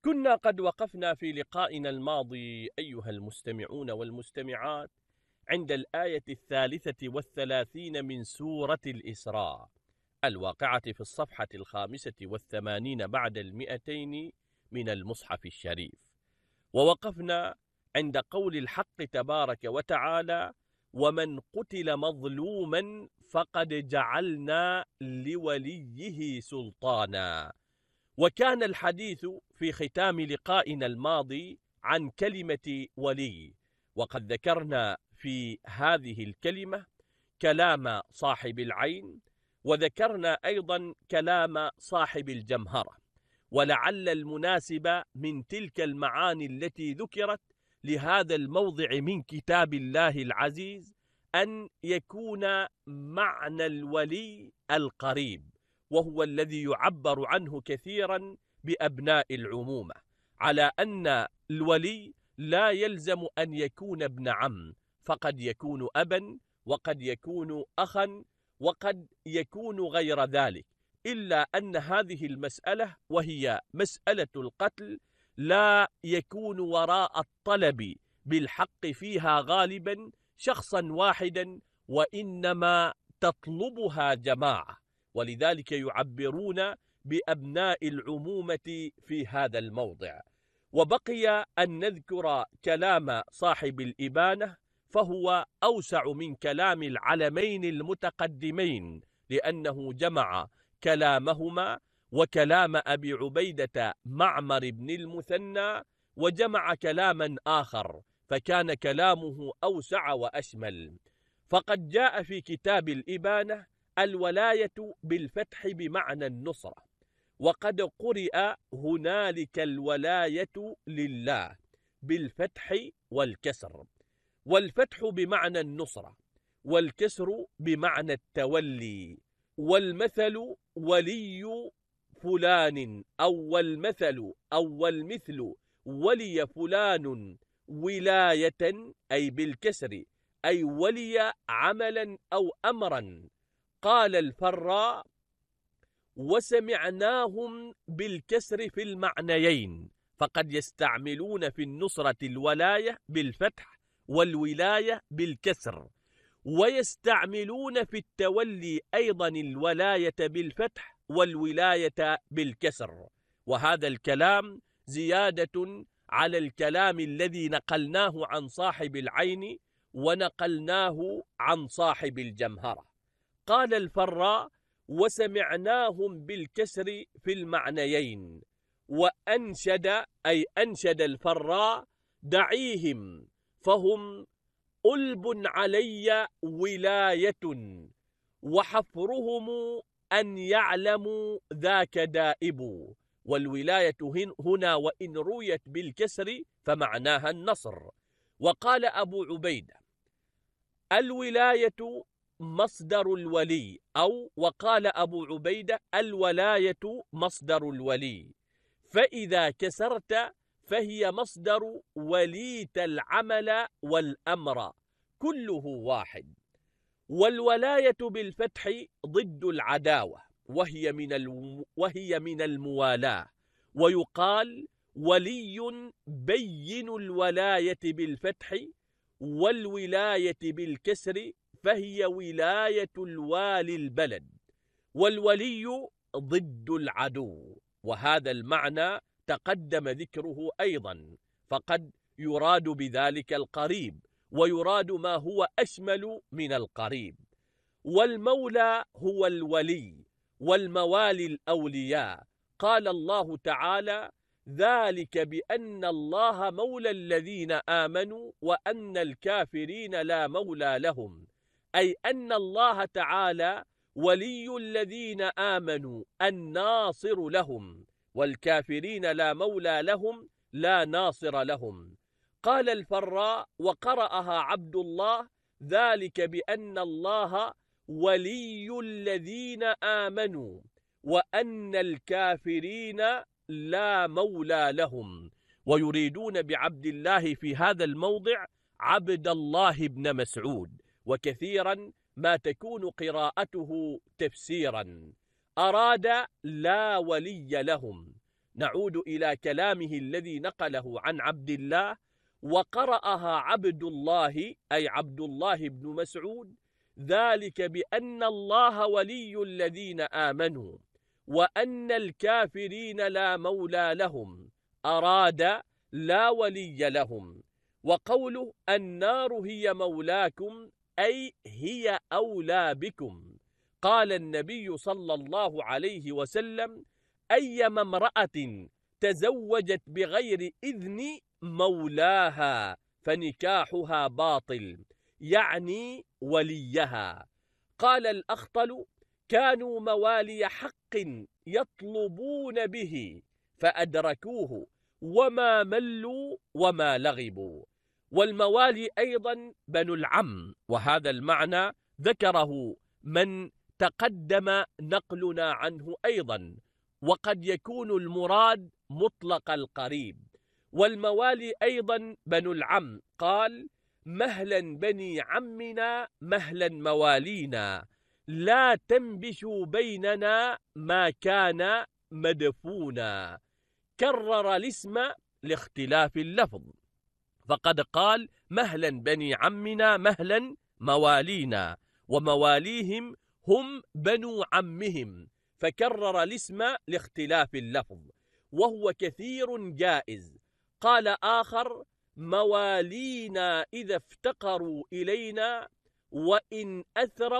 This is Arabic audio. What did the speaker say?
كنا قد وقفنا في لقائنا الماضي أيها المستمعون والمستمعات عند الآية 33 من سورة الإسراء الواقعة في الصفحة 85 بعد 200 من المصحف الشريف. ووقفنا عند قول الحق تبارك وتعالى: ومن قتل مظلوما فقد جعلنا لوليه سلطانا. وكان الحديث في ختام لقائنا الماضي عن كلمة ولي، وقد ذكرنا في هذه الكلمة كلام صاحب العين، وذكرنا أيضا كلام صاحب الجمهرة. ولعل المناسب من تلك المعاني التي ذكرت لهذا الموضع من كتاب الله العزيز أن يكون معنى الولي القريب، وهو الذي يعبر عنه كثيرا بأبناء العمومة، على أن الولي لا يلزم أن يكون ابن عم، فقد يكون أبا، وقد يكون أخا، وقد يكون غير ذلك، إلا أن هذه المسألة وهي مسألة القتل لا يكون وراء الطلب بالحق فيها غالبا شخصا واحدا، وإنما تطلبها جماعة، ولذلك يعبرون بأبناء العمومة في هذا الموضع. وبقي أن نذكر كلام صاحب الإبانة، فهو أوسع من كلام العلمين المتقدمين، لأنه جمع كلامهما وكلام أبي عبيدة معمر بن المثنى، وجمع كلاما آخر، فكان كلامه أوسع وأشمل. فقد جاء في كتاب الإبانة الولاية بالفتح بمعنى النصرة، وقد قرئ هنالك الولاية لله بالفتح والكسر، والفتح بمعنى النصرة، والكسر بمعنى التولي. والمثل ولي فلان، أو المثل أو المثل ولي فلان ولاية، أي بالكسر، أي ولي عملا أو أمرا. قال الفراء: وسمعناهم بالكسر في المعنيين، فقد يستعملون في النصرة الولاية بالفتح والولاية بالكسر، ويستعملون في التولي أيضا الولاية بالفتح والولاية بالكسر. وهذا الكلام زيادة على الكلام الذي نقلناه عن صاحب العين ونقلناه عن صاحب الجمهرة. قال الفراء: وسمعناهم بالكسر في المعنيين. وأنشد، أي أنشد الفراء: دعيهم فهم ألب علي ولاية، وحفرهم أن يعلموا ذاك دائب. والولاية هنا وإن رويت بالكسر فمعناها النصر. وقال أبو عبيدة: الولاية مصدر الولي، أو وقال أبو عبيدة: الولاية مصدر الولي، فإذا كسرت فهي مصدر وليت العمل والأمر، كله واحد. والولاية بالفتح ضد العداوة، وهي من الموالاة. ويقال ولي بين الولاية بالفتح، والولاية بالكسر فهي ولاية الوالي البلد. والولي ضد العدو، وهذا المعنى تقدم ذكره أيضا، فقد يراد بذلك القريب، ويراد ما هو أشمل من القريب. والمولى هو الولي، والموالي الأولياء. قال الله تعالى: ذلك بأن الله مولى الذين آمنوا وأن الكافرين لا مولى لهم، أي أن الله تعالى ولي الذين آمنوا الناصر لهم، والكافرين لا مولى لهم لا ناصر لهم. قال الفراء وقرأها عبد الله: ذلك بأن الله ولي الذين آمنوا وأن الكافرين لا مولى لهم. ويريدون بعبد الله في هذا الموضع عبد الله بن مسعود، وكثيرا ما تكون قراءته تفسيرا. أراد لا ولي لهم، نعود إلى كلامه الذي نقله عن عبد الله: وقرأها عبد الله أي عبد الله بن مسعود: ذلك بأن الله ولي الذين آمنوا وأن الكافرين لا مولى لهم، أراد لا ولي لهم. وقوله النار هي مولاكم أي هي أولى بكم. قال النبي صلى الله عليه وسلم: أيما امرأة تزوجت بغير إذن مولاها فنكاحها باطل، يعني وليها. قال الأخطل: كانوا موالي حق يطلبون به فأدركوه وما ملوا وما لغبوا. والموالي أيضا بنو العم، وهذا المعنى ذكره من تقدم نقلنا عنه أيضا، وقد يكون المراد مطلق القريب. والموالي أيضا بنو العم، قال: مهلا بني عمنا مهلا موالينا، لا تنبشوا بيننا ما كان مدفونا. كرر الاسم لاختلاف اللفظ، فقد قال: مهلا بني عمنا مهلا موالينا، ومواليهم هم بنو عمهم، فكرر الاسم لاختلاف اللفظ، وهو كثير جائز. قال آخر: موالينا إذا افتقروا إلينا وإن أثروا